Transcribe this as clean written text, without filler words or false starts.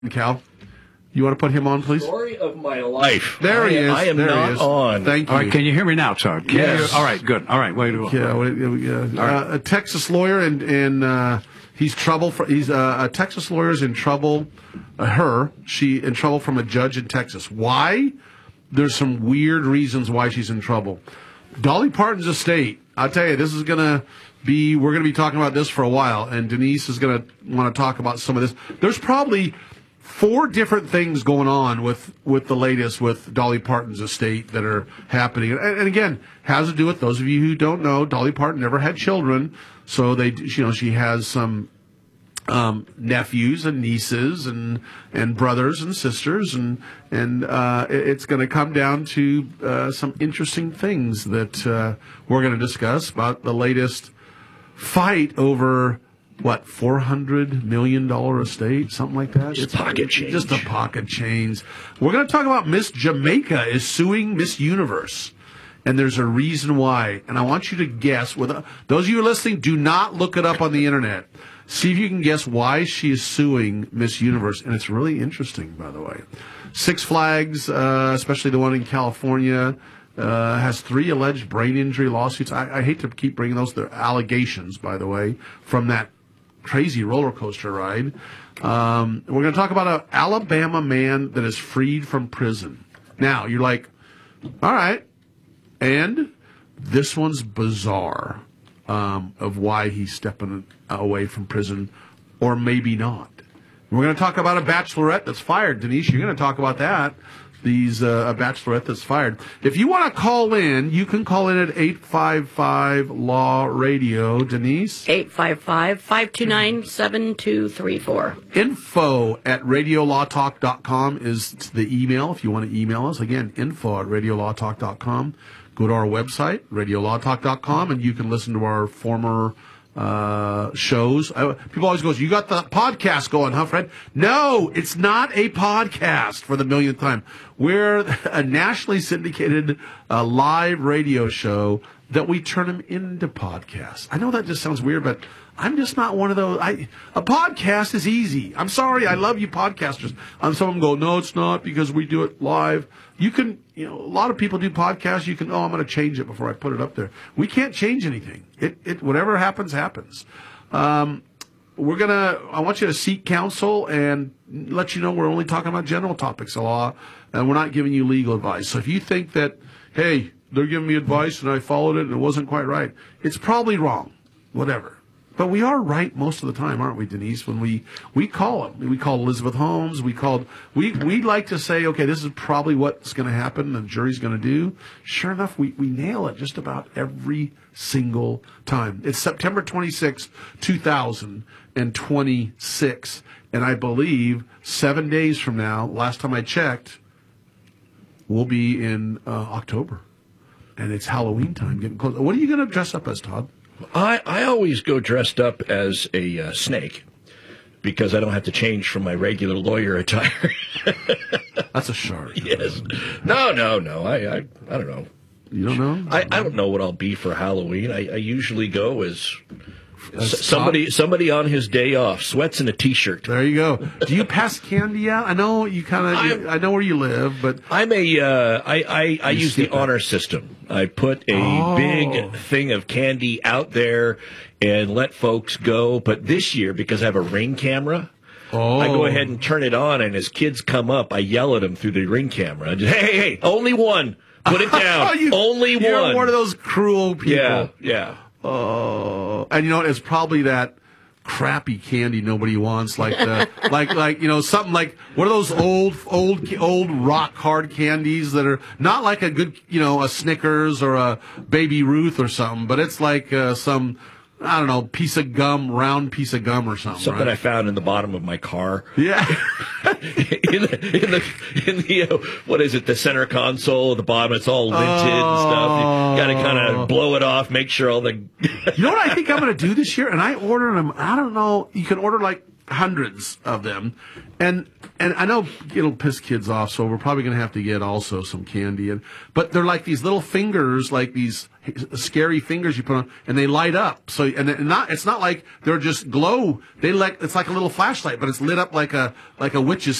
Cal, you want to put him on, please? Story of my life. There he is. I am there not he is. on. Thank you. All right, can you hear me now, Todd? Yes. All right, good. All right, way to A Texas lawyer, and he's trouble. He's a Texas lawyer's in trouble. She in trouble from a judge in Texas. Why? There's some weird reasons why she's in trouble. Dolly Parton's estate. I'll tell you, this is gonna be. We're gonna be talking about this for a while, and Denise is gonna want to talk about some of this. There's probably 4 different things going on with the latest with Dolly Parton's estate that are happening. And again, has to do with those of you who don't know, Dolly Parton never had children. So she has some nephews and nieces and brothers and sisters. And it's going to come down to some interesting things that we're going to discuss about the latest fight over $400 million estate, something like that? It's pocket change. Just a pocket change. We're going to talk about Miss Jamaica is suing Miss Universe, and there's a reason why. And I want you to guess. Those of you who are listening, do not look it up on the internet. See if you can guess why she is suing Miss Universe, and it's really interesting, by the way. Six Flags, especially the one in California, has 3 alleged brain injury lawsuits. I hate to keep bringing those. They're allegations, by the way, from that crazy roller coaster ride. We're going to talk about an Alabama man that is freed from prison. Now, you're like, all right. And this one's bizarre of why he's stepping away from prison, or maybe not. We're going to talk about a bachelorette that's fired. Denise, you're going to talk about that. A bachelorette that's fired. If you want to call in, you can call in at 855-LAW-RADIO. Denise? 855-529-7234. info@radiolawtalk.com is the email if you want to email us. Again, info@radiolawtalk.com. Go to our website, radiolawtalk.com, and you can listen to our former shows. People always goes, you got the podcast going, huh, Fred? No, it's not a podcast for the millionth time. We're a nationally syndicated live radio show that we turn them into podcasts. I know that just sounds weird, but I'm just not one of those. A podcast is easy. I'm sorry. I love you podcasters. Some of them go, no, it's not because we do it live. You can, a lot of people do podcasts. You can, I'm going to change it before I put it up there. We can't change anything. Whatever happens, happens. I want you to seek counsel and let you know we're only talking about general topics of law, and we're not giving you legal advice. So if you think that, hey, they're giving me advice and I followed it and it wasn't quite right, it's probably wrong. Whatever. But we are right most of the time, aren't we, Denise? When we call them, we call Elizabeth Holmes. We like to say, okay, this is probably what's going to happen. The jury's going to do. Sure enough, we nail it just about every single time. It's September 26, 2026, and I believe 7 days from now, last time I checked, we'll be in October, and it's Halloween time, getting close. What are you going to dress up as, Todd? I always go dressed up as a snake because I don't have to change from my regular lawyer attire. That's a shark. Yes. No. I don't know. You don't know? I don't know what I'll be for Halloween. I usually go as somebody on his day off, sweats and a T-shirt. There you go. Do you pass candy out? I know you I know where you live, but I'm I use the honor system. I put a big thing of candy out there and let folks go. But this year, because I have a Ring camera, I go ahead and turn it on, and as kids come up, I yell at them through the Ring camera. I just, hey, only one. Put it down. Only one. You're one of those cruel people. Yeah. Oh, and it's probably that crappy candy nobody wants, like something like one of those old rock hard candies that are not like a good, a Snickers or a Baby Ruth or something, but it's like some, I don't know, round piece of gum or something. Something right? I found in the bottom of my car. Yeah. in the what is it? The center console at the bottom. It's all linted and stuff. You got to kind of blow it off, make sure all the. You know what I think I'm going to do this year? And I ordered them. I don't know. You can order like hundreds of them, and I know it'll piss kids off, so we're probably going to have to get also some candy. But they're like these little fingers, like these scary fingers you put on, and they light up. So it's not like they're just glow. It's like a little flashlight, but it's lit up like a witch's